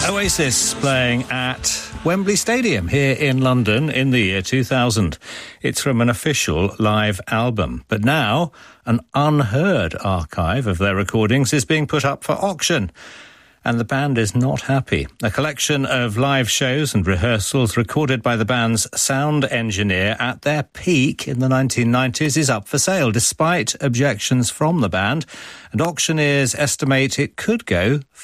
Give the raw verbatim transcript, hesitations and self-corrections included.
Oasis playing at Wembley Stadium here in London in the year two thousand. It's from an official live album. But now, an unheard archive of their recordings is being put up for auction. And the band is not happy. A collection of live shows and rehearsals recorded by the band's sound engineer at their peak in the nineteen nineties is up for sale, despite objections from the band. And auctioneers estimate it could go for